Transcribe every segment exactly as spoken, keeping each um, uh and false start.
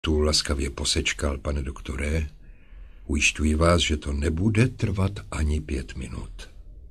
Tu laskavě posečkal, pane doktore. Ujišťuji vás, že to nebude trvat ani pět minut.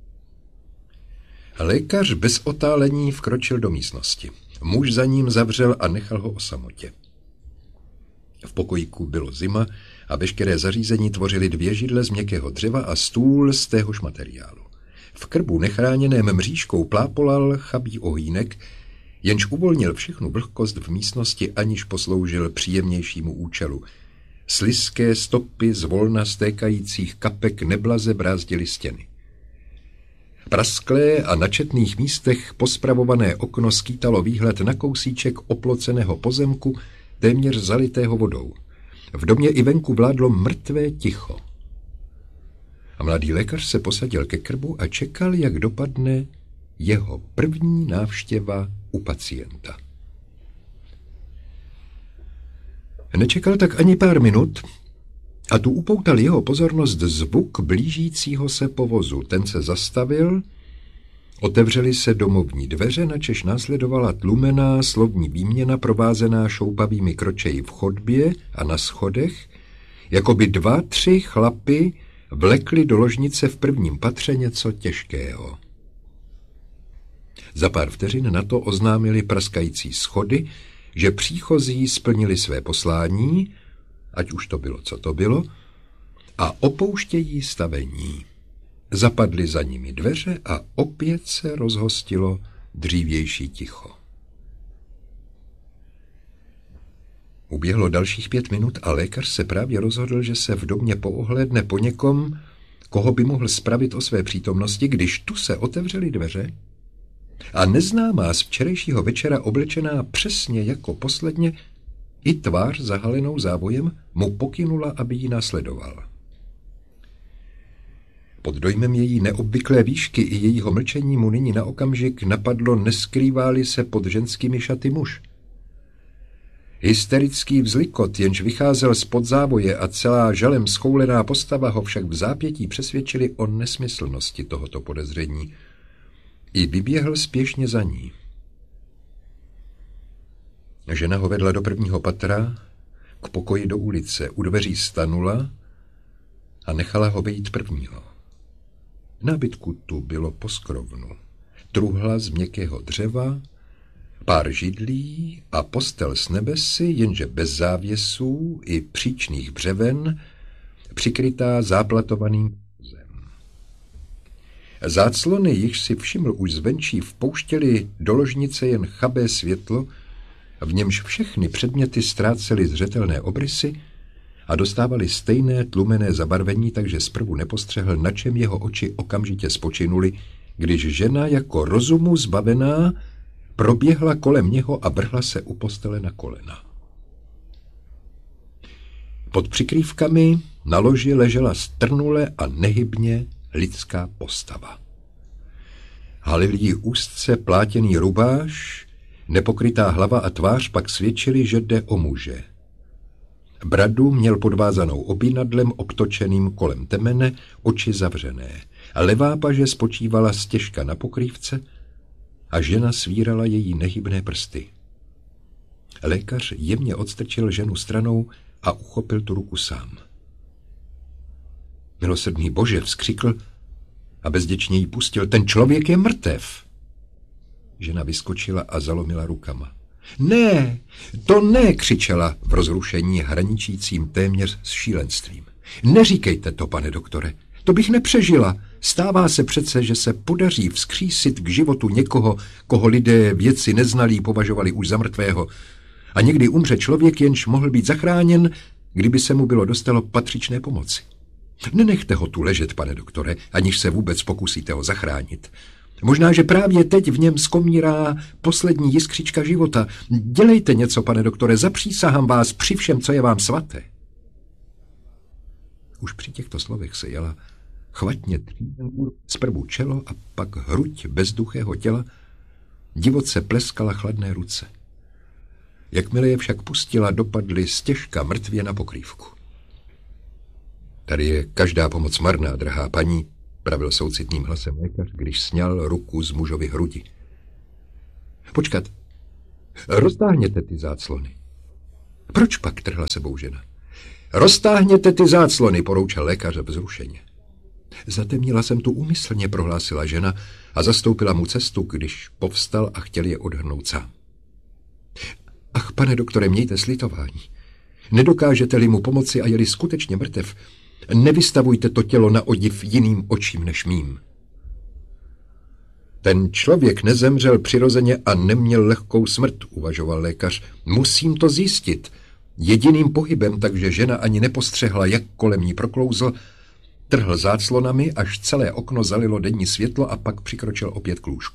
Lékař bez otálení vkročil do místnosti. Muž za ním zavřel a nechal ho o samotě. V pokojíku bylo zima a veškeré zařízení tvořily dvě židle z měkkého dřeva a stůl z téhož materiálu. V krbu nechráněném mřížkou plápolal chabý ohýnek, jenž uvolnil všechnu vlhkost v místnosti, aniž posloužil příjemnějšímu účelu. Slizké stopy zvolna stékajících kapek neblaze brázdily stěny. Prasklé a na četných místech pospravované okno skýtalo výhled na kousíček oploceného pozemku, téměř zalitého vodou. V domě i venku vládlo mrtvé ticho. A mladý lékař se posadil ke krbu a čekal, jak dopadne jeho první návštěva u pacienta. Nečekal tak ani pár minut a tu upoutal jeho pozornost zvuk blížícího se povozu. Ten se zastavil, otevřely se domovní dveře, načež následovala tlumená slovní výměna provázená šoupavými kročeji v chodbě a na schodech, jako by dva, tři chlapy vlekli do ložnice v prvním patře něco těžkého. Za pár vteřin na to oznámili praskající schody, že příchozí splnili své poslání, ať už to bylo, co to bylo, a opouštějí stavení. Zapadly za nimi dveře a opět se rozhostilo dřívější ticho. Uběhlo dalších pět minut a lékař se právě rozhodl, že se v domě poohlédne po někom, koho by mohl spravit o své přítomnosti, když tu se otevřely dveře a neznámá z včerejšího večera oblečená přesně jako posledně, i tvář zahalenou závojem, mu pokynula, aby ji následoval. Pod dojmem její neobvyklé výšky i jejího mlčení mu nyní na okamžik napadlo, neskrývá-li se pod ženskými šaty muž. Hysterický vzlikot, jenž vycházel spod závoje, a celá žalem schoulená postava ho však v zápětí přesvědčili o nesmyslnosti tohoto podezření. I vyběhl spěšně za ní. Žena ho vedla do prvního patra, k pokoji do ulice, u dveří stanula a nechala ho vejít prvního. Nábytku tu bylo poskrovnu, truhla z měkkého dřeva, pár židlí a postel s nebesy, jenže bez závěsů i příčných břeven, přikrytá záplatovaným zem. Záclony, jichž si všiml už zvenčí, vpouštěly do ložnice jen chabé světlo, v němž všechny předměty ztrácely zřetelné obrysy a dostávaly stejné tlumené zabarvení, takže zprvu nepostřehl, na čem jeho oči okamžitě spočinuly, když žena jako rozumu zbavená proběhla kolem něho a vrhla se u postele na kolena. Pod přikrývkami na loži ležela strnule a nehybně lidská postava. Halil jí úzce plátěný rubáš, nepokrytá hlava a tvář pak svědčili, že jde o muže. Bradu měl podvázanou obínadlem obtočeným kolem temene, oči zavřené. Levá paže spočívala stěžka na pokrývce a žena svírala její nehybné prsty. Lékař jemně odstrčil ženu stranou a uchopil tu ruku sám. Milosrdný Bože, vzkřikl a bezděčně jí pustil, ten člověk je mrtev. Žena vyskočila a zalomila rukama. Ne, to ne, křičela v rozrušení hraničícím téměř s šílenstvím. Neříkejte to, pane doktore, to bych nepřežila. Stává se přece, že se podaří vzkřísit k životu někoho, koho lidé věci neznalí považovali už za mrtvého. A někdy umře člověk, jenž mohl být zachráněn, kdyby se mu bylo dostalo patřičné pomoci. Nenechte ho tu ležet, pane doktore, aniž se vůbec pokusíte ho zachránit. Možná, že právě teď v něm skomírá poslední jiskřička života. Dělejte něco, pane doktore, zapřísahám vás při všem, co je vám svaté. Už při těchto slovech se jela chvatně tříden úr, zprvu čelo a pak hruď bezduchého těla, divoce pleskala chladné ruce. Jakmile je však pustila, dopadly stěžka mrtvě na pokrývku. Tady je každá pomoc marná, drahá paní, pravil soucitným hlasem lékař, když sňal ruku z mužovy hrudi. Počkat, roztáhněte ty záclony. Proč pak, trhla sebou žena. Roztáhněte ty záclony, poroučel lékař vzrušeně. Zatemnila jsem tu úmyslně, prohlásila žena a zastoupila mu cestu, když povstal a chtěl je odhrnout sám. Ach, pane doktore, mějte slitování. Nedokážete-li mu pomoci a je-li skutečně mrtev, nevystavujte to tělo na odiv jiným očím než mým. Ten člověk nezemřel přirozeně a neměl lehkou smrt, uvažoval lékař. Musím to zjistit. Jediným pohybem, takže žena ani nepostřehla, jak kolem ní proklouzl, trhl záclonami, až celé okno zalilo denní světlo a pak přikročil opět k lůžku.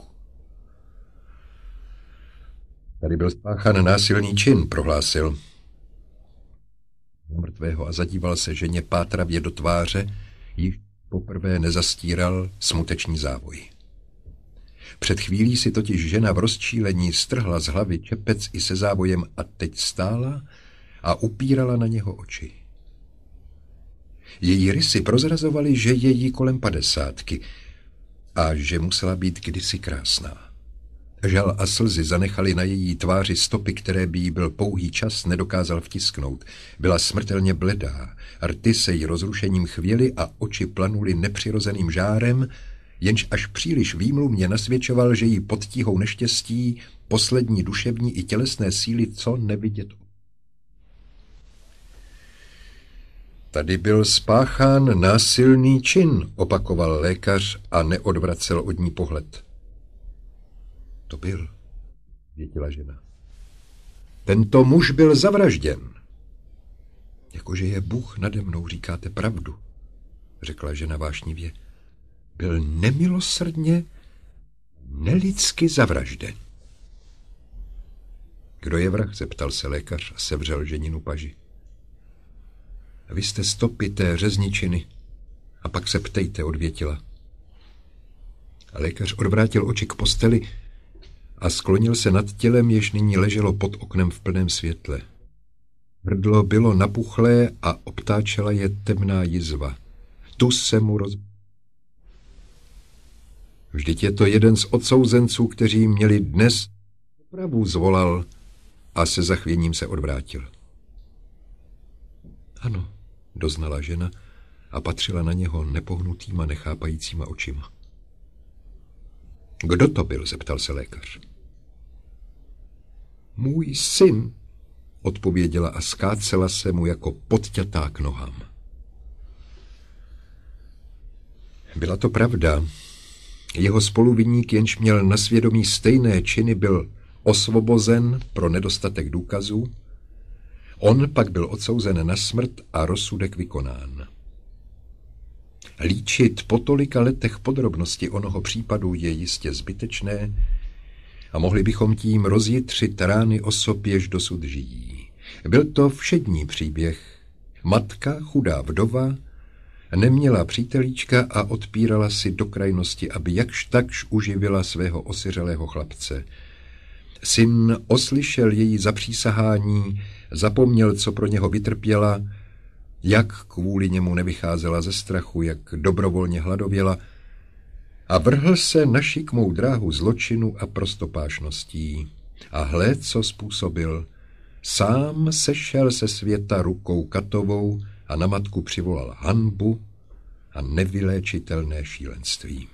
Tady byl spáchán násilný čin, prohlásil mrtvého a zadíval se ženě pátravě do tváře, již poprvé nezastíral smuteční závoj. Před chvílí si totiž žena v rozčílení strhla z hlavy čepec i se závojem a teď stála a upírala na něho oči. Její rysy prozrazovaly, že je jí kolem padesátky a že musela být kdysi krásná. Žal a slzy zanechaly na její tváři stopy, které by jí byl pouhý čas nedokázal vtisknout. Byla smrtelně bledá, rty se jí rozrušením chvěly a oči planuly nepřirozeným žárem, jenž až příliš výmluvně nasvědčoval, že jí pod tíhou neštěstí poslední duševní i tělesné síly co nevidět. Tady byl spáchán násilný čin, opakoval lékař a neodvracel od ní pohled. To byl, věděla žena. Tento muž byl zavražděn. Jakože je Bůh nade mnou, říkáte pravdu, řekla žena vášnivě. Byl nemilosrdně, nelidsky zavražděn. Kdo je vrah, zeptal se lékař a sevřel ženinu paži. Vy jste stopy té řezničiny a pak se ptejte, odvětila. A lékař odvrátil oči k posteli a sklonil se nad tělem, jež nyní leželo pod oknem v plném světle. Hrdlo bylo napuchlé a obtáčela je temná jizva. Tu se mu roz... Vždyť je to jeden z odsouzenců, kteří měli dnes opravu, zvolal a se zachvěním se odvrátil. Ano, doznala žena a patřila na něho nepohnutýma, nechápajícíma očima. Kdo to byl, zeptal se lékař. Můj syn, odpověděla a skácela se mu jako podťatá k nohám. Byla to pravda. Jeho spoluviník, jenž měl na svědomí stejné činy, byl osvobozen pro nedostatek důkazů. On pak byl odsouzen na smrt a rozsudek vykonán. Líčit po tolika letech podrobnosti onoho případu je jistě zbytečné a mohli bychom tím rozjitřit rány osob, jež dosud žijí. Byl to všední příběh. Matka, chudá vdova, neměla přítelíčka a odpírala si do krajnosti, aby jakž takž uživila svého osiřelého chlapce. Syn oslyšel její zapřísahání, zapomněl, co pro něho vytrpěla, jak kvůli němu nevycházela ze strachu, jak dobrovolně hladověla, a vrhl se na šikmou dráhu zločinu a prostopášností. A hle, co způsobil. Sám sešel se světa rukou katovou a na matku přivolal hanbu a nevyléčitelné šílenství.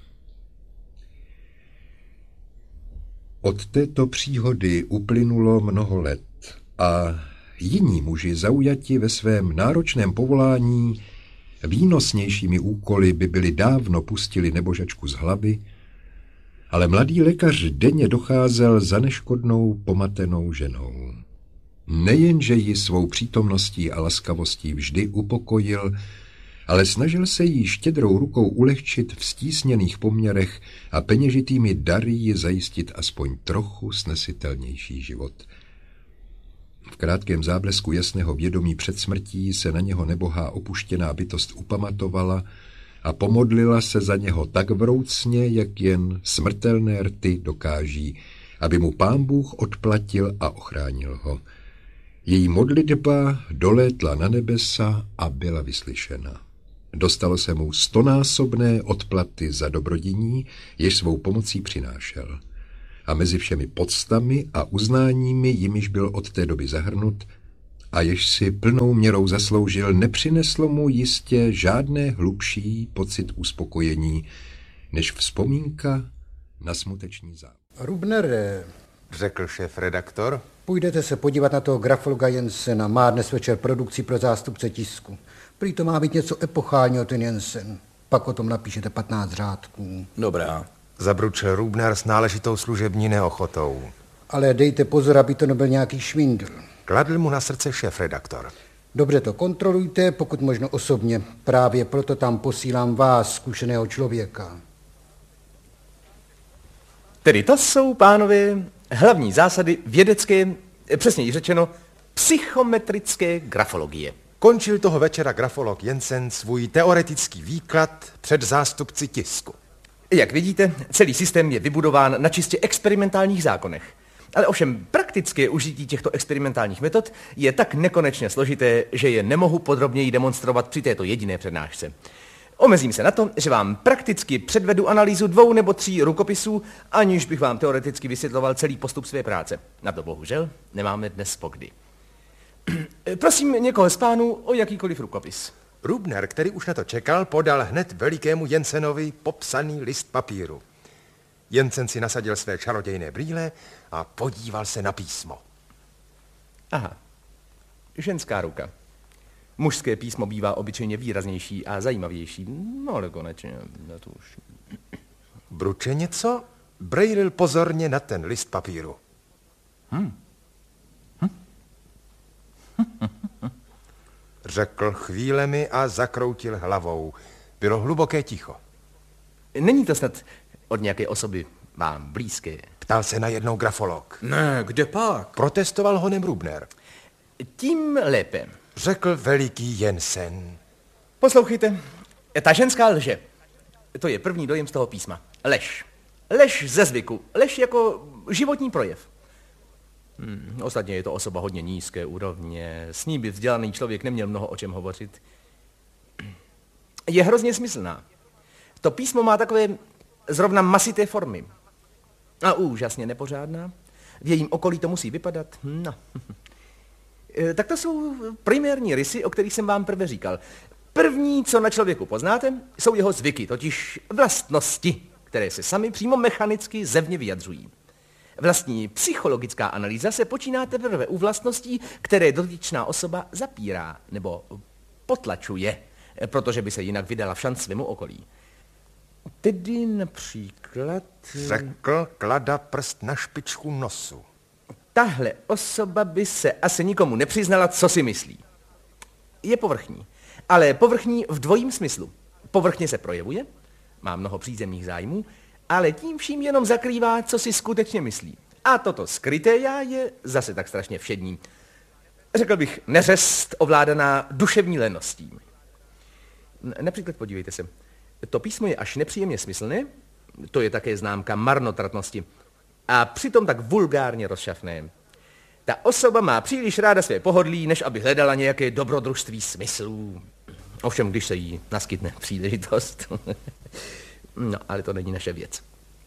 Od této příhody uplynulo mnoho let a jiní muži zaujati ve svém náročném povolání výnosnějšími úkoly by byli dávno pustili nebožačku z hlavy, ale mladý lékař denně docházel za neškodnou pomatenou ženou. Nejenže ji svou přítomností a laskavostí vždy upokojil, ale snažil se jí štědrou rukou ulehčit v stísněných poměrech a peněžitými dary ji zajistit aspoň trochu snesitelnější život. V krátkém záblesku jasného vědomí před smrtí se na něho nebohá opuštěná bytost upamatovala a pomodlila se za něho tak vroucně, jak jen smrtelné rty dokáží, aby mu Pán Bůh odplatil a ochránil ho. Její modlitba dolétla na nebesa a byla vyslyšena. Dostalo se mu stonásobné odplaty za dobrodiní, jež svou pomocí přinášel. A mezi všemi poctami a uznáními, jimiž byl od té doby zahrnut, a jež si plnou měrou zasloužil, nepřineslo mu jistě žádné hlubší pocit uspokojení, než vzpomínka na smuteční závěr. Rubnere, řekl šéf-redaktor. Půjdete se podívat na toho grafologa Jensena, má dnes večer produkci pro zástupce tisku. Prý to má být něco epochálního, ten Jensen. Pak o tom napíšete patnáct řádků. Dobrá. Zabručil Rubner s náležitou služební neochotou. Ale dejte pozor, aby to nebyl nějaký švindl. Kladl mu na srdce šéf-redaktor. Dobře to kontrolujte, pokud možno osobně. Právě proto tam posílám vás, zkušeného člověka. Tedy to jsou, pánové, hlavní zásady vědecké, přesněji řečeno, psychometrické grafologie. Končil toho večera grafolog Jensen svůj teoretický výklad před zástupci tisku. Jak vidíte, celý systém je vybudován na čistě experimentálních zákonech. Ale ovšem praktické užití těchto experimentálních metod je tak nekonečně složité, že je nemohu podrobněji demonstrovat při této jediné přednášce. Omezím se na to, že vám prakticky předvedu analýzu dvou nebo tří rukopisů, aniž bych vám teoreticky vysvětloval celý postup své práce. Na to bohužel nemáme dnes pokdy. Prosím někoho z pánů o jakýkoliv rukopis. Rubner, který už na to čekal, podal hned velikému Jensenovi popsaný list papíru. Jensen si nasadil své čarodějné brýle a podíval se na písmo. Aha, ženská ruka. Mužské písmo bývá obyčejně výraznější a zajímavější, no ale konečně, na to už. Bruče něco? Brejlil pozorně na ten list papíru. Hmm. Řekl chvílemi a zakroutil hlavou. Bylo hluboké ticho. Není to snad od nějaké osoby vám blízké? Ptal se najednou grafolog. Ne, kde pak? Protestoval honem Rubner. Tím lépe. Řekl veliký Jensen. Poslouchejte, ta ženská lže. To je první dojem z toho písma. Lež. Lež ze zvyku. Lež jako životní projev. Hmm, ostatně je to osoba hodně nízké úrovně. S ní by vzdělaný člověk neměl mnoho o čem hovořit. Je hrozně smyslná. To písmo má takové zrovna masité formy. A úžasně nepořádná. V jejím okolí to musí vypadat. No. Tak to jsou primární rysy, o kterých jsem vám prvé říkal. První, co na člověku poznáte, jsou jeho zvyky, totiž vlastnosti, které se sami přímo mechanicky zevně vyjadřují. Vlastní psychologická analýza se počíná teprve u vlastností, které dotyčná osoba zapírá nebo potlačuje, protože by se jinak vydala v šanc svému okolí. Tedy například... Řekl, klada prst na špičku nosu. Tahle osoba by se asi nikomu nepřiznala, co si myslí. Je povrchní, ale povrchní v dvojím smyslu. Povrchně se projevuje, má mnoho přízemních zájmů, ale tím vším jenom zakrývá, co si skutečně myslí. A toto skryté já je zase tak strašně všední. Řekl bych neřest ovládaná duševní leností. Například podívejte se, to písmo je až nepříjemně smyslné, to je také známka marnotratnosti, a přitom tak vulgárně rozšafné. Ta osoba má příliš ráda své pohodlí, než aby hledala nějaké dobrodružství smyslů. Ovšem, když se jí naskytne příležitost. No, ale to není naše věc.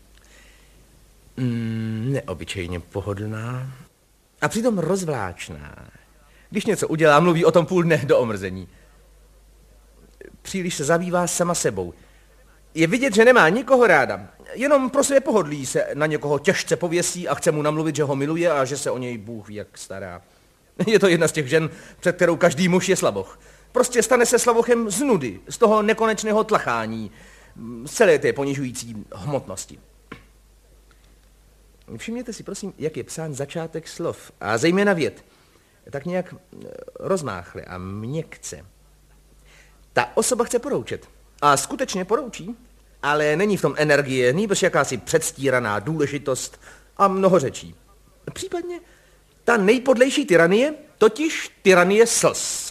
Mm, neobyčejně pohodlná a přitom rozvláčná. Když něco udělá, mluví o tom půl dne do omrzení. Příliš se zabývá sama sebou. Je vidět, že nemá nikoho ráda. Jenom pro své pohodlí se na někoho těžce pověsí a chce mu namluvit, že ho miluje a že se o něj Bůh ví jak stará. Je to jedna z těch žen, před kterou každý muž je slaboch. Prostě stane se slavochem z nudy, z toho nekonečného tlachání, z celé té ponižující hmotnosti. Všimněte si, prosím, jak je psán začátek slov, a zejména vět. Tak nějak rozmáchle a měkce. Ta osoba chce poroučet. A skutečně poroučí, ale není v tom energie, nýbrž jakási předstíraná důležitost a mnoho řečí. Případně ta nejpodlejší tyranie, totiž tyranie slz.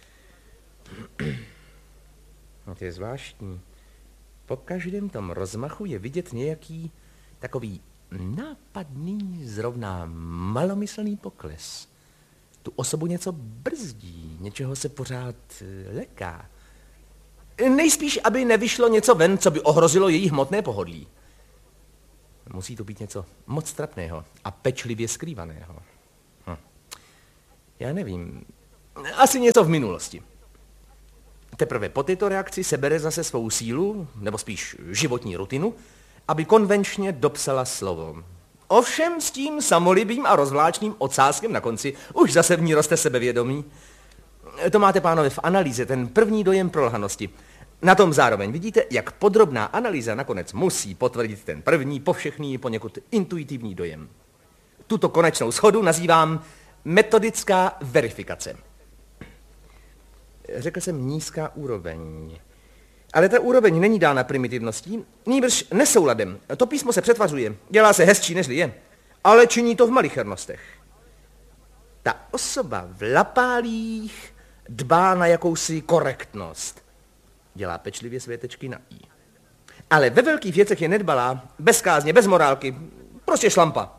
No to je zvláštní. Po každém tom rozmachu je vidět nějaký takový nápadný, zrovna malomyslný pokles. Tu osobu něco brzdí, něčeho se pořád leká. Nejspíš, aby nevyšlo něco ven, co by ohrozilo její hmotné pohodlí. Musí to být něco moc trapného a pečlivě skrývaného. Hm. Já nevím, Asi něco v minulosti. Teprve po této reakci se bere zase svou sílu, nebo spíš životní rutinu, aby konvenčně dopsala slovo. Ovšem s tím samolibým a rozvláčným ocáskem na konci už zase v ní roste sebevědomí. To máte, pánové, v analýze, ten první dojem prolhanosti. Na tom zároveň vidíte, jak podrobná analýza nakonec musí potvrdit ten první, povšechný, poněkud intuitivní dojem. Tuto konečnou shodu nazývám metodická verifikace. Řekl jsem nízká úroveň. Ale ta úroveň není dána primitivností, nýbrž nesouladem. To písmo se přetvařuje, dělá se hezčí, nežli je, ale činí to v malichernostech. Ta osoba v lapálích dbá na jakousi korektnost. Dělá pečlivě své tečky na i. Ale ve velkých věcech je nedbalá, bez kázně, bez morálky, prostě šlampa.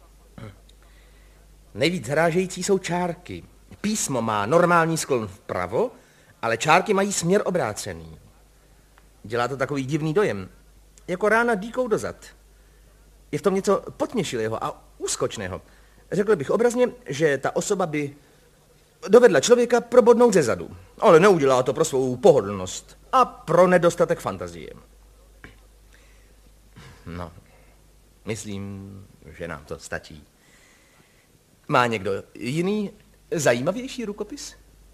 Nejvíc hrážející jsou čárky. Písmo má normální sklon vpravo, ale čárky mají směr obrácený. Dělá to takový divný dojem, jako rána dýkou dozad. Je v tom něco potměšilého a úskočného. Řekl bych obrazně, že ta osoba by dovedla člověka probodnout ze zadu, ale neudělá to pro svou pohodlnost a pro nedostatek fantazie. No, myslím, že nám to stačí. Má někdo jiný zajímavější rukopis?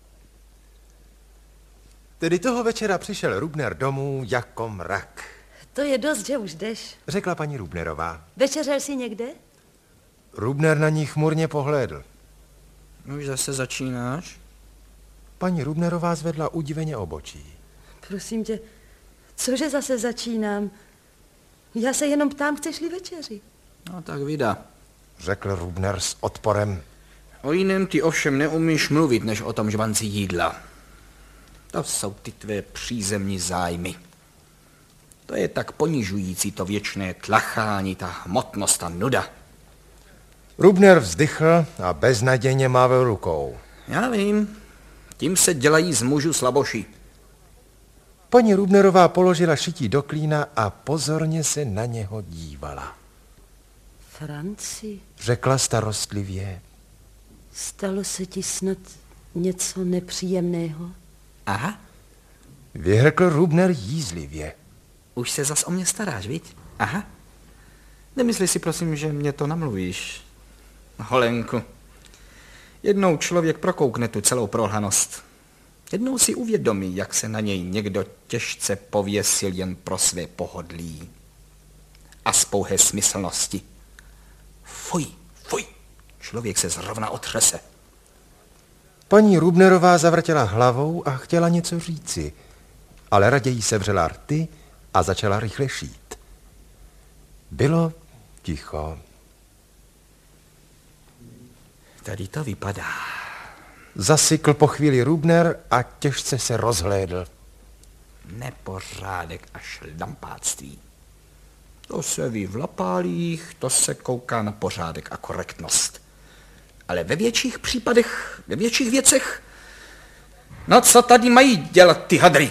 Tedy toho večera přišel Rubner domů jako mrak. To je dost, že už jdeš. Řekla paní Rubnerová. Večeřel jsi někde? Rubner na ní chmurně pohlédl. Už zase začínáš? Paní Rubnerová zvedla udiveně obočí. Prosím tě, cože zase začínám? Já se jenom ptám, chceš-li večeři? No tak vida. Řekl Rubner s odporem. O jiném ty ovšem neumíš mluvit, než o tom žvanci jídla. To jsou ty tvé přízemní zájmy. To je tak ponižující to věčné tlachání, ta hmotnost a nuda. Rubner vzdychl a beznadějně mával rukou. Já vím, tím se dělají z mužů slaboši. Paní Rubnerová položila šití do klína a pozorně se na něho dívala. Franci, Řekla starostlivě. stalo se ti snad něco nepříjemného? Aha, Vyhrkl Rubner jízlivě. už se zas o mě staráš, viď? Aha. Nemysli si, prosím, že mě to namluvíš. Holenku. Jednou člověk prokoukne tu celou prolhanost. Jednou si uvědomí, jak se na něj někdo těžce pověsil jen pro své pohodlí. A z pouhé smyslnosti. Fuj, fuj. Člověk se zrovna otřese. Paní Rubnerová zavrtěla hlavou a chtěla něco říci, ale raději sevřela rty a začala rychle šít. Bylo ticho. Tady to vypadá. Zasykl po chvíli Rubner a těžce se rozhlédl. Nepořádek a šlampáctví. To se ví v lapálích, to se kouká na pořádek a korektnost. Ale ve větších případech, ve větších věcech, no co tady mají dělat ty hadry?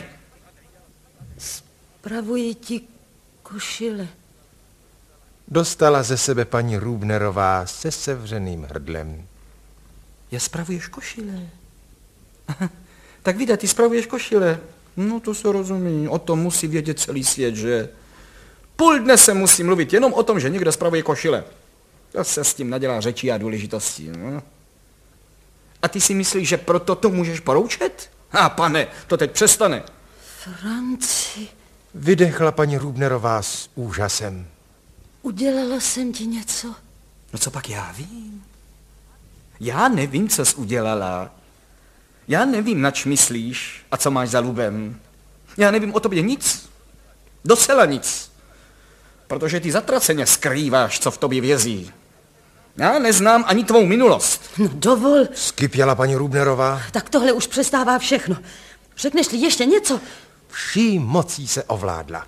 Spravuji ti košile. Dostala ze sebe paní Rubnerová se sevřeným hrdlem. Já spravuješ košile. Tak vida, ty spravuješ košile. No to se rozumí, o tom musí vědět celý svět, že? Půl dne se musí mluvit jenom o tom, že někdo spravuje košile. To se s tím nadělá řečí a důležitostí. No. A ty si myslíš, že proto to můžeš poroučet? A pane, to teď přestane. Franci, Vydechla paní Rubnerová s úžasem. udělala jsem ti něco? No co pak já vím? Já nevím, co jsi udělala. Já nevím, nač myslíš a co máš za lubem. Já nevím o tobě nic. Docela nic. Protože ty zatraceně skrýváš, co v tobě vězí. Já neznám ani tvou minulost. No dovol, Skypěla paní Rubnerová. tak tohle už přestává všechno. Řekneš-li ještě něco? Vší mocí se ovládla.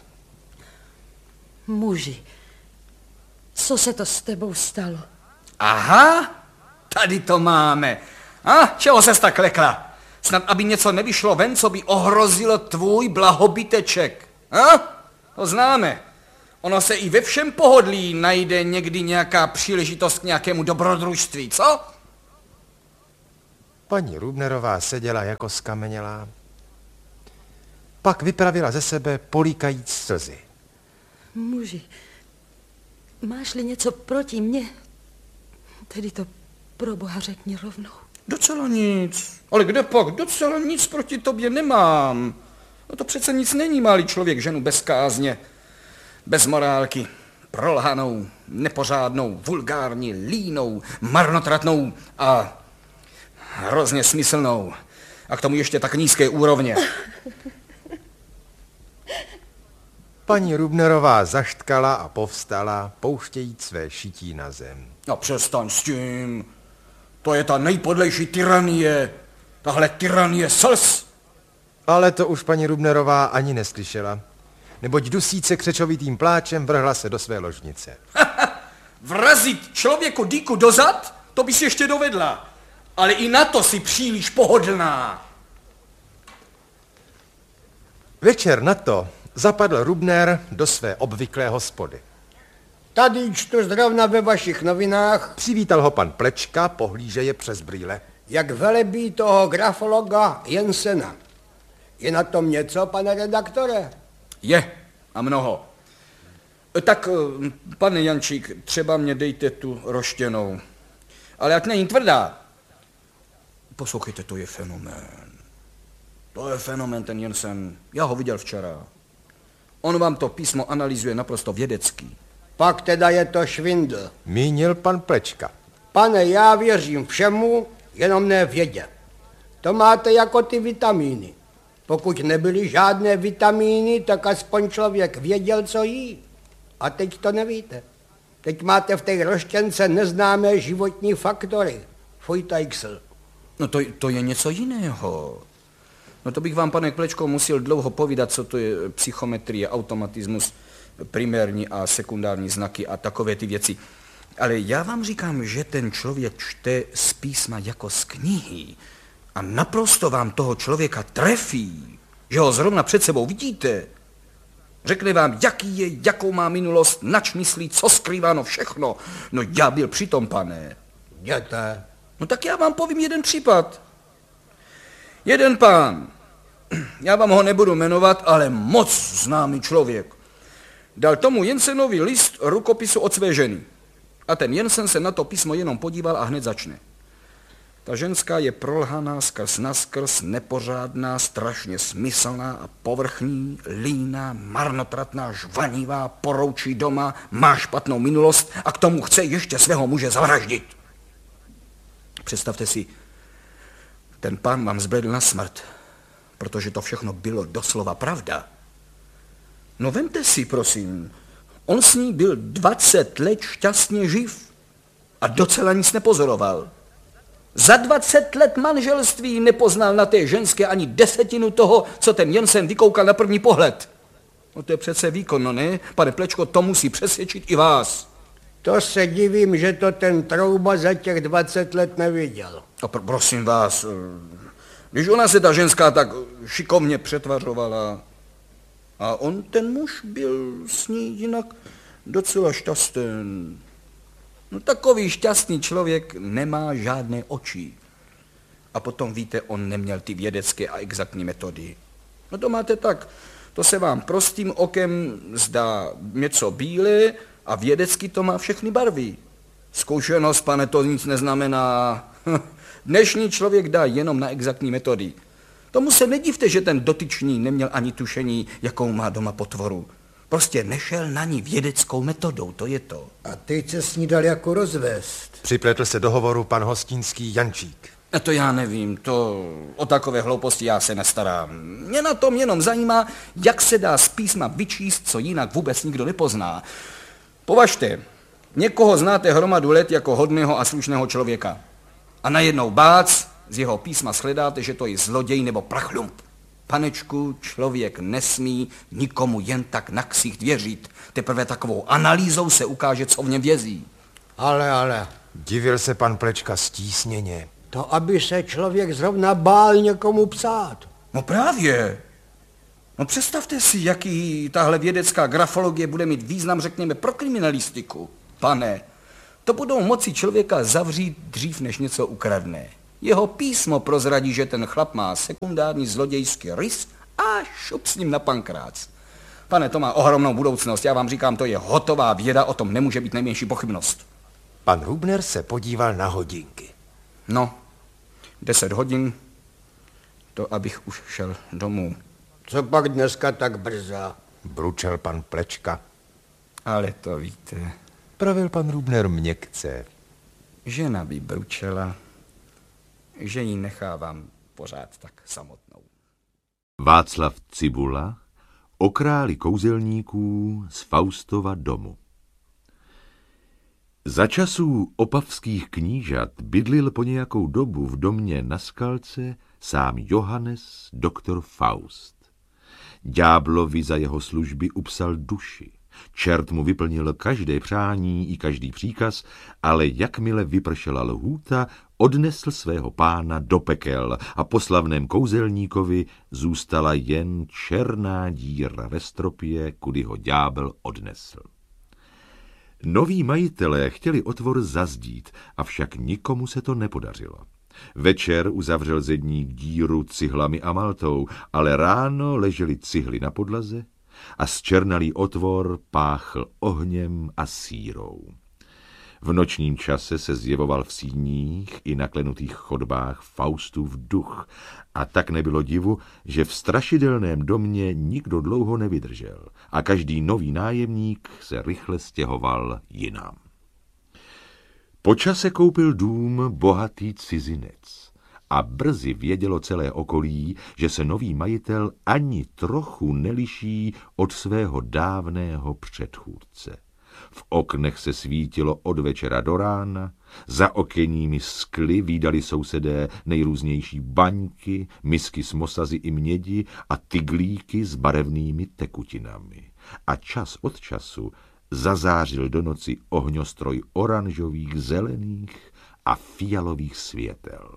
Muži, co se to s tebou stalo? Aha, tady to máme. A čeho ses tak lekla? Snad, aby něco nevyšlo ven, co by ohrozilo tvůj blahobyteček. A? To známe. Ono se i ve všem pohodlí najde někdy nějaká příležitost k nějakému dobrodružství, co? Paní Rubnerová seděla jako skamenělá. Pak vypravila ze sebe políkajíc slzy. Muži, máš-li něco proti mně, tedy to pro Boha řekni rovnou. Docela nic. Ale kde pak? Docela nic proti tobě nemám. No to přece nic není, má-li člověk ženu bez kázně, bez morálky, prolhanou, nepořádnou, vulgární, línou, marnotratnou a hrozně smyslnou. A k tomu ještě tak nízké úrovně. Paní Rubnerová zaštkala a povstala, pouštějíc své šití na zem. No přestaň s tím. To je ta nejpodlejší tyranie. Tahle tyranie slz. Ale to už paní Rubnerová ani neslyšela, neboť dusíce křečovitým pláčem vrhla se do své ložnice. Vrazit člověku dýku dozad, to bys ještě dovedla. Ale i na to si příliš pohodlná. Večer na to zapadl Rubner do své obvyklé hospody. Tady čtu zrovna ve vašich novinách, Přivítal ho pan Plečka, pohlížeje přes brýle. jak velebí toho grafologa Jensena. Je na tom něco, pane redaktore? Je a mnoho. Tak, pane Jančík, třeba mě dejte tu roštěnou. Ale ať není tvrdá. Poslouchejte, to je fenomén. To je fenomén, ten Jensen. Já ho viděl včera. On vám to písmo analyzuje naprosto vědecký. Pak teda je to švindl. Mínil pan Plečka. Pane, já věřím všemu, jenom ne vědě. To máte jako ty vitamíny. Pokud nebyly žádné vitamíny, tak aspoň člověk věděl, co jí. A teď to nevíte. Teď máte v té roštěnce neznámé životní faktory. Fujtajksl. No to, to je něco jiného. No to bych vám, pane Plečko, musel dlouho povídat, co to je psychometrie, automatismus, primární a sekundární znaky a takové ty věci. Ale já vám říkám, že ten člověk čte z písma jako z knihy a naprosto vám toho člověka trefí, že ho zrovna před sebou vidíte. Řekne vám, jaký je, jakou má minulost, nač myslí, co skrývá, no všechno. No já byl přitom, pane. Jděte. No tak já vám povím jeden případ. Jeden pán, já vám ho nebudu jmenovat, ale moc známý člověk, dal tomu Jensenovi list rukopisu od své ženy. A ten Jensen se na to písmo jenom podíval a hned začne. Ta ženská je prolhaná skrz naskrz, nepořádná, strašně smyslná a povrchní, líná, marnotratná, žvanivá, poroučí doma, má špatnou minulost a k tomu chce ještě svého muže zavraždit. Představte si, ten pán vám zbledl na smrt, protože to všechno bylo doslova pravda. No vemte si, prosím, on s ní byl dvacet let šťastně živ a docela nic nepozoroval. Za dvacet let manželství nepoznal na té ženské ani desetinu toho, co ten Jensen vykoukal na první pohled. No to je přece výkon, no ne? Pane Plečko, to musí přesvědčit i vás. To se divím, že to ten Trouba za těch dvacet let neviděl. A pr- prosím vás, když ona se ta ženská tak šikovně přetvařovala a on, ten muž, byl s ní jinak docela šťastný. No takový šťastný člověk nemá žádné oči. A potom víte, on neměl ty vědecké a exaktní metody. No to máte tak, to se vám prostým okem zdá něco bílé a vědecky to má všechny barvy. Zkušenost, pane, to nic neznamená. Dnešní člověk dá jenom na exaktní metody. Tomu se nedivte, že ten dotyčný neměl ani tušení, jakou má doma potvoru. Prostě nešel na ní vědeckou metodou, to je to. A teď se s ní dal jako rozvést. Připletl se do hovoru pan hostinský Jančík. A to já nevím, to o takové hlouposti já se nestarám. Mě na tom jenom zajímá, jak se dá z písma vyčíst, co jinak vůbec nikdo nepozná. Považte, někoho znáte hromadu let jako hodného a slušného člověka. A najednou bác, z jeho písma shledáte, že to je zloděj nebo prachlump. Panečku, člověk nesmí nikomu jen tak na ksicht věřit. Teprve takovou analýzou se ukáže, co v něm vězí. Ale, ale, Divil se pan Plečka stísněně. to aby se člověk zrovna bál někomu psát. No právě. No představte si, jaký tahle vědecká grafologie bude mít význam, řekněme, pro kriminalistiku. Pane, to budou moci člověka zavřít dřív, než něco ukradne. Jeho písmo prozradí, že ten chlap má sekundární zlodějský rys a šup s ním na pankrác. Pane, to má ohromnou budoucnost. Já vám říkám, to je hotová věda, o tom nemůže být nejmenší pochybnost. Pan Rubner se podíval na hodinky. No, deset hodin, to abych už šel domů. Co pak dneska tak brzo? Bručel pan Plečka. Ale to víte, Pravil pan Rubner měkce. žena by bručela, že ji nechávám pořád tak samotnou. Václav Cibula o králi kouzelníků z Faustova domu. Za časů opavských knížat bydlil po nějakou dobu v domě na Skalce sám Johannes, doktor Faust. Ďáblovi za jeho služby upsal duši. Čert mu vyplnil každé přání i každý příkaz, ale jakmile vypršela lhůta, odnesl svého pána do pekel a po slavném kouzelníkovi zůstala jen černá díra ve stropě, kudy ho ďábel odnesl. Noví majitelé chtěli otvor zazdít, avšak nikomu se to nepodařilo. Večer uzavřel zedník díru cihlami a maltou, ale ráno ležely cihly na podlaze a zčernalý otvor páchl ohněm a sírou. V nočním čase se zjevoval v síních i na klenutých chodbách Faustův duch a tak nebylo divu, že v strašidelném domě nikdo dlouho nevydržel a každý nový nájemník se rychle stěhoval jinam. Po čase koupil dům bohatý cizinec a brzy vědělo celé okolí, že se nový majitel ani trochu neliší od svého dávného předchůdce. V oknech se svítilo od večera do rána, za okenními skly vídali sousedé nejrůznější baňky, misky s mosazy i mědi a tyglíky s barevnými tekutinami. A čas od času zazářil do noci ohňostroj oranžových, zelených a fialových světel.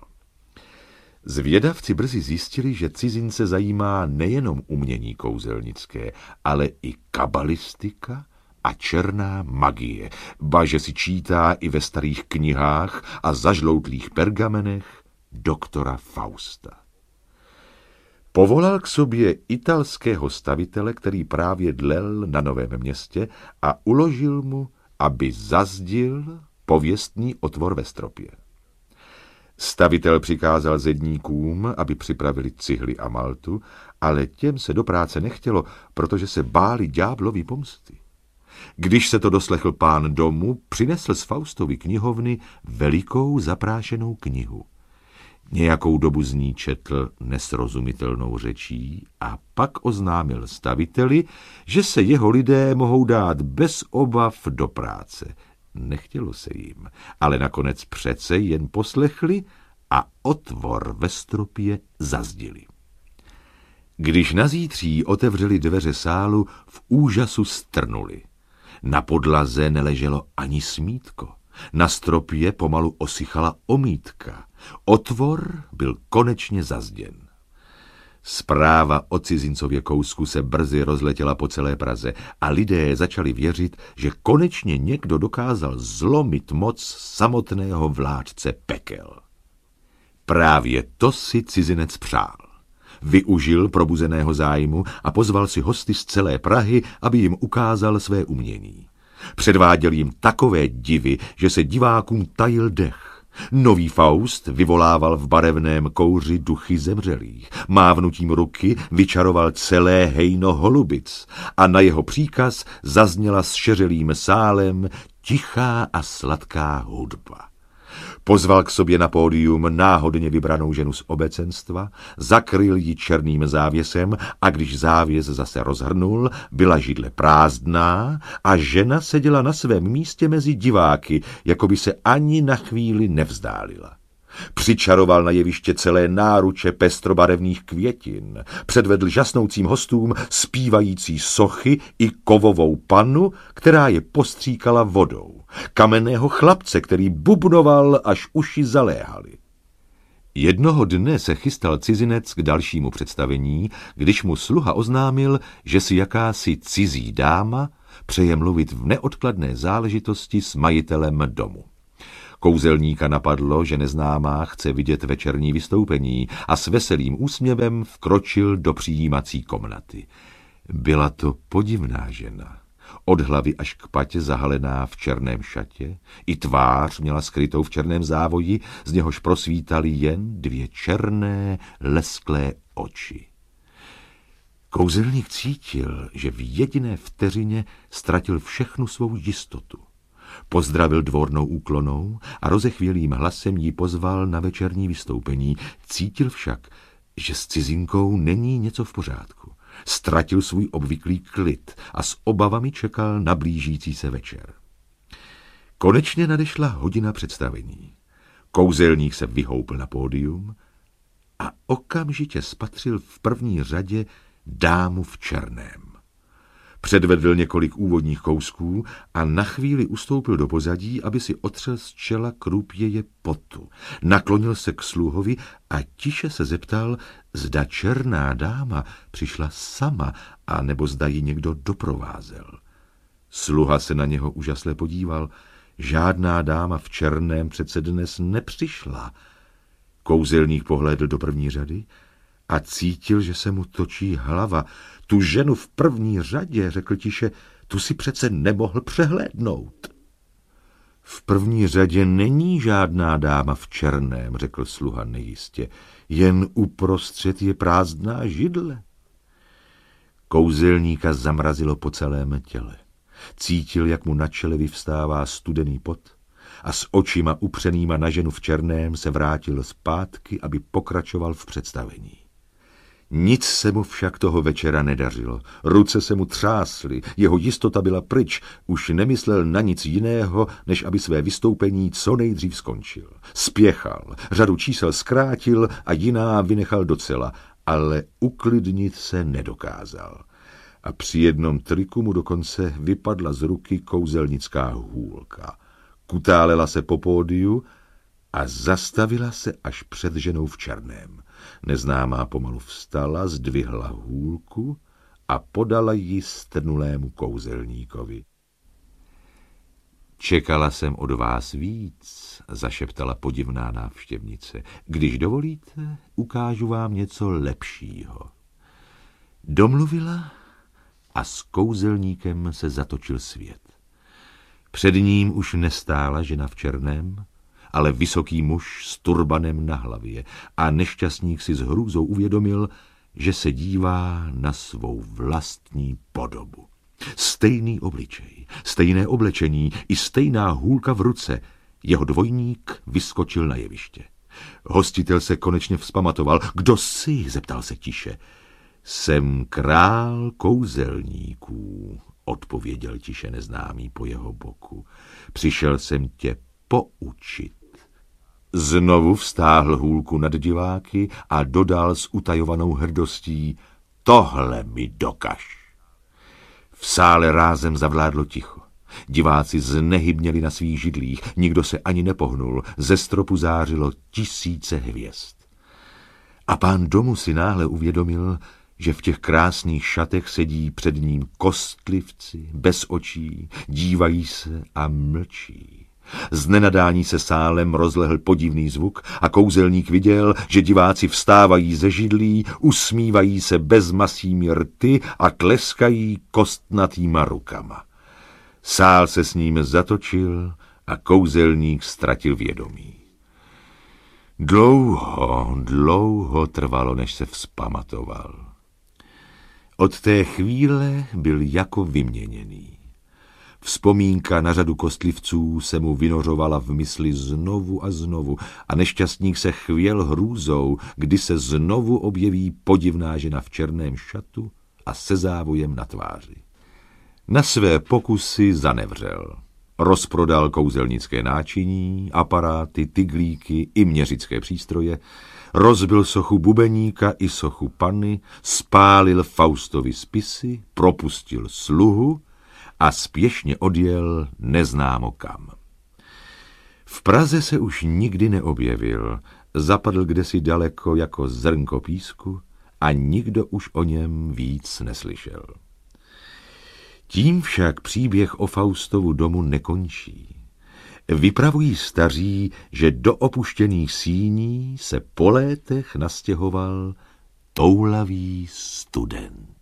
Zvědavci brzy zjistili, že cizince zajímá nejenom umění kouzelnické, ale i kabalistika a černá magie, ba že si čítá i ve starých knihách a zažloutlých pergamenech doktora Fausta. Povolal k sobě italského stavitele, který právě dlel na Novém Městě, a uložil mu, aby zazdil pověstný otvor ve stropě. Stavitel přikázal zedníkům, aby připravili cihly a maltu, ale těm se do práce nechtělo, protože se báli ďáblovy pomsty. Když se to doslechl pán domu, přinesl z Faustovy knihovny velikou zaprášenou knihu. Nějakou dobu z ní četl nesrozumitelnou řečí a pak oznámil staviteli, že se jeho lidé mohou dát bez obav do práce. Nechtělo se jim, ale nakonec přece jen poslechli a otvor ve stropě zazdili. Když nazítří otevřeli dveře sálu, v úžasu strnuli. Na podlaze neleželo ani smítko. Na stropě pomalu osychala omítka. Otvor byl konečně zazděn. Zpráva o cizincově kousku se brzy rozletěla po celé Praze a lidé začali věřit, že konečně někdo dokázal zlomit moc samotného vládce pekel. Právě to si cizinec přál. Využil probuzeného zájmu a pozval si hosty z celé Prahy, aby jim ukázal své umění. Předváděl jim takové divy, že se divákům tajil dech. Nový Faust vyvolával v barevném kouři duchy zemřelých, mávnutím ruky vyčaroval celé hejno holubic a na jeho příkaz zazněla s šeřelým sálem tichá a sladká hudba. Pozval k sobě na pódium náhodně vybranou ženu z obecenstva, zakryl ji černým závěsem a když závěs zase rozhrnul, byla židle prázdná a žena seděla na svém místě mezi diváky, jako by se ani na chvíli nevzdálila. Přičaroval na jeviště celé náruče pestrobarevných květin, předvedl žasnoucím hostům zpívající sochy i kovovou pannu, která je postříkala vodou, kamenného chlapce, který bubnoval, až uši zaléhaly. Jednoho dne se chystal cizinec k dalšímu představení, když mu sluha oznámil, že si jakási cizí dáma přeje mluvit v neodkladné záležitosti s majitelem domu. Kouzelníka napadlo, že neznámá chce vidět večerní vystoupení a s veselým úsměvem vkročil do přijímací komnaty. Byla to podivná žena. Od hlavy až k patě zahalená v černém šatě, i tvář měla skrytou v černém závoji, z něhož prosvítaly jen dvě černé, lesklé oči. Kouzelník cítil, že v jediné vteřině ztratil všechnu svou jistotu. Pozdravil dvornou úklonou a rozechvělým hlasem jí pozval na večerní vystoupení. Cítil však, že s cizinkou není něco v pořádku. Ztratil svůj obvyklý klid a s obavami čekal na blížící se večer. Konečně nadešla hodina představení. Kouzelník se vyhoupl na pódium a okamžitě spatřil v první řadě dámu v černém. Předvedl několik úvodních kousků a na chvíli ustoupil do pozadí, aby si otřel z čela krupěje potu. Naklonil se k sluhovi a tiše se zeptal, zda černá dáma přišla sama, a nebo zda ji někdo doprovázel. Sluha se na něho úžasle podíval. Žádná dáma v černém přece dnes nepřišla. Kouzelník pohlédl do první řady a cítil, že se mu točí hlava. Tu ženu v první řadě, řekl tiše, tu si přece nemohl přehlédnout. V první řadě není žádná dáma v černém, řekl sluha nejistě, jen uprostřed je prázdná židle. Kouzelníka zamrazilo po celém těle. Cítil, jak mu na čele vyvstává studený pot a s očima upřenýma na ženu v černém se vrátil zpátky, aby pokračoval v představení. Nic se mu však toho večera nedařilo. Ruce se mu třásly, jeho jistota byla pryč, už nemyslel na nic jiného, než aby své vystoupení co nejdřív skončil. Spěchal, řadu čísel zkrátil a jiná vynechal docela, ale uklidnit se nedokázal. A při jednom triku mu dokonce vypadla z ruky kouzelnická hůlka. Kutálela se po pódiu a zastavila se až před ženou v černém. Neznámá pomalu vstala, zdvihla hůlku a podala ji strnulému kouzelníkovi. Čekala jsem od vás víc, zašeptala podivná návštěvnice. Když dovolíte, ukážu vám něco lepšího. Domluvila a s kouzelníkem se zatočil svět. Před ním už nestála žena v černém, ale vysoký muž s turbanem na hlavě a nešťastník si s hrůzou uvědomil, že se dívá na svou vlastní podobu. Stejný obličej, stejné oblečení i stejná hůlka v ruce. Jeho dvojník vyskočil na jeviště. Hostitel se konečně vzpamatoval. Kdo jsi? Zeptal se tiše. Jsem král kouzelníků, odpověděl tiše neznámý po jeho boku. Přišel jsem tě poučit. Znovu vztáhl hůlku nad diváky a dodal s utajovanou hrdostí, tohle mi dokaž. V sále rázem zavládlo ticho. Diváci znehybněli na svých židlích, nikdo se ani nepohnul, ze stropu zářilo tisíce hvězd. A pán domu si náhle uvědomil, že v těch krásných šatech sedí před ním kostlivci, bez očí, dívají se a mlčí. Z nenadání se sálem rozlehl podivný zvuk a kouzelník viděl, že diváci vstávají ze židlí, usmívají se bezmasými rty a tleskají kostnatýma rukama. Sál se s ním zatočil a kouzelník ztratil vědomí. Dlouho, dlouho trvalo, než se vzpamatoval. Od té chvíle byl jako vyměněný. Vzpomínka na řadu kostlivců se mu vynořovala v mysli znovu a znovu a nešťastník se chvěl hrůzou, kdy se znovu objeví podivná žena v černém šatu a se závojem na tváři. Na své pokusy zanevřel. Rozprodal kouzelnické náčiní, aparáty, tyglíky i měřické přístroje, rozbil sochu bubeníka i sochu panny, spálil Faustovi spisy, propustil sluhu a spěšně odjel neznámo kam. V Praze se už nikdy neobjevil, zapadl kdesi daleko jako zrnko písku a nikdo už o něm víc neslyšel. Tím však příběh o Faustovu domu nekončí. Vypravují staří, že do opuštěných síní se po létech nastěhoval toulavý student.